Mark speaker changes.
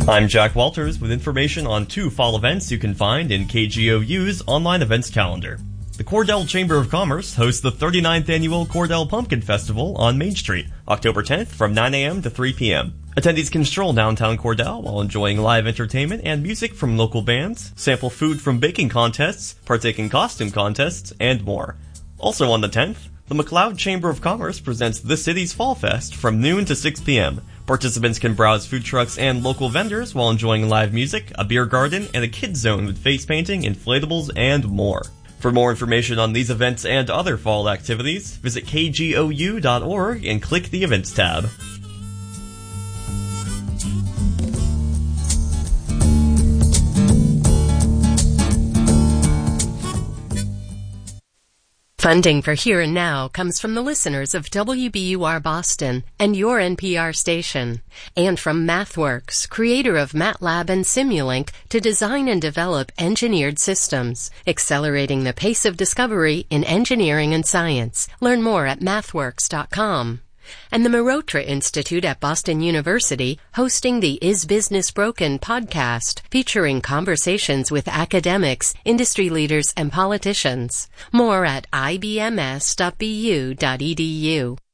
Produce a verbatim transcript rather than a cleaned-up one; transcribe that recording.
Speaker 1: I'm Jack Walters with information on two fall events you can find in K G O U's online events calendar. The Cordell Chamber of Commerce hosts the thirty-ninth Annual Cordell Pumpkin Festival on Main Street, October tenth from nine a.m. to three p.m. Attendees can stroll downtown Cordell while enjoying live entertainment and music from local bands, sample food from baking contests, partake in costume contests, and more. Also on the tenth, the McLeod Chamber of Commerce presents the city's Fall Fest from noon to six p.m. Participants can browse food trucks and local vendors while enjoying live music, a beer garden, and a kids zone with face painting, inflatables, and more. For more information on these events and other fall activities, visit K G O U dot org and click the Events tab.
Speaker 2: Funding for Here and Now comes from the listeners of W B U R Boston and your N P R station, and from MathWorks, creator of MATLAB and Simulink, to design and develop engineered systems, accelerating the pace of discovery in engineering and science. Learn more at mathworks dot com. And the Marotra Institute at Boston University, hosting the Is Business Broken podcast, featuring conversations with academics, industry leaders, and politicians. More at I B M S dot B U dot E D U.